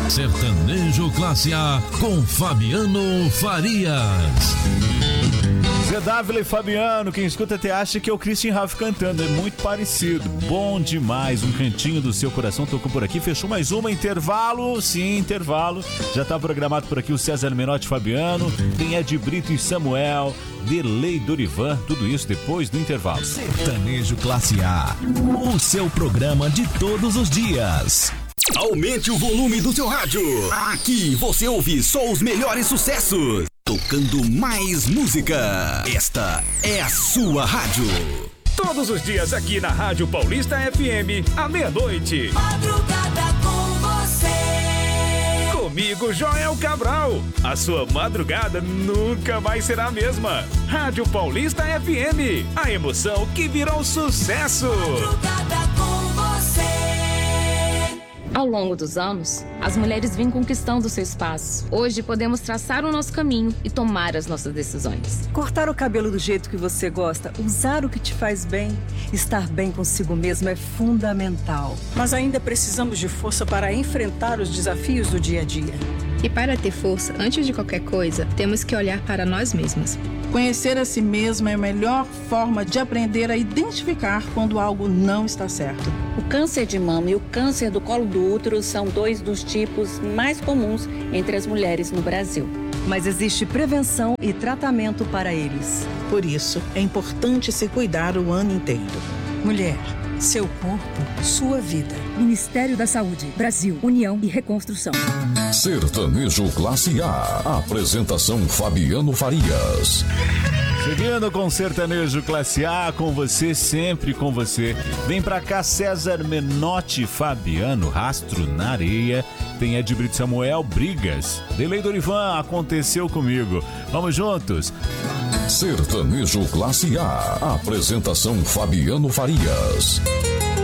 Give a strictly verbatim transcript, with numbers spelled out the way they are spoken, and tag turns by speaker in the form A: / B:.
A: Sertanejo Classe A com Fabiano Farias.
B: Zé W e Fabiano, quem escuta até acha que é o Christian Ralph cantando, é muito parecido. Bom demais, um cantinho do seu coração tocou por aqui, fechou mais uma, intervalo, sim, intervalo. Já tá programado por aqui o César Menotti Fabiano, tem Ed Brito e Samuel, Delei Dorivan, tudo isso depois do intervalo.
A: Sertanejo Classe A, o seu programa de todos os dias.
C: Aumente o volume do seu rádio. Aqui você ouve só os melhores sucessos. Tocando mais música. Esta é a sua rádio.
D: Todos os dias aqui na Rádio Paulista F M, à meia-noite.
E: Madrugada com você.
D: Comigo, Joel Cabral. A sua madrugada nunca mais será a mesma. Rádio Paulista F M, a emoção que virou sucesso.
E: Madrugada com você.
F: Ao longo dos anos, as mulheres vêm conquistando seu espaço. Hoje podemos traçar o nosso caminho e tomar as nossas decisões.
G: Cortar o cabelo do jeito que você gosta, usar o que te faz bem, estar bem consigo mesmo é fundamental.
H: Mas ainda precisamos de força para enfrentar os desafios do dia a dia.
I: E para ter força, antes de qualquer coisa, temos que olhar para nós mesmas.
H: Conhecer a si mesma é a melhor forma de aprender a identificar quando algo não está certo.
J: O câncer de mama e o câncer do colo do útero são dois dos tipos mais comuns entre as mulheres no Brasil.
G: Mas existe prevenção e tratamento para eles.
H: Por isso, é importante se cuidar o ano inteiro. Mulher, seu corpo, sua vida.
K: Ministério da Saúde, Brasil, União e Reconstrução.
A: Sertanejo Classe A. Apresentação Fabiano Farias.
B: Seguindo com Sertanejo Classe A, com você, sempre com você. Vem pra cá César Menotti Fabiano, Rastro na Areia. Tem Ed Brito Samuel, Brigas. Delei Dorivan, Aconteceu Comigo. Vamos juntos.
A: Sertanejo Classe A. Apresentação Fabiano Farias.